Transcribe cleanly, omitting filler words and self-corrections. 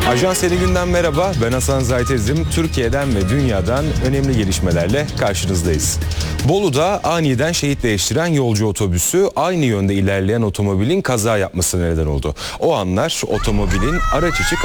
Ajans Yeni Günden merhaba, ben Hasan Zaytezim. Türkiye'den ve dünyadan önemli gelişmelerle karşınızdayız. Bolu'da aniden şehit değiştiren yolcu otobüsü aynı yönde ilerleyen otomobilin kaza yapmasına neden oldu. O anlar otomobilin araç içi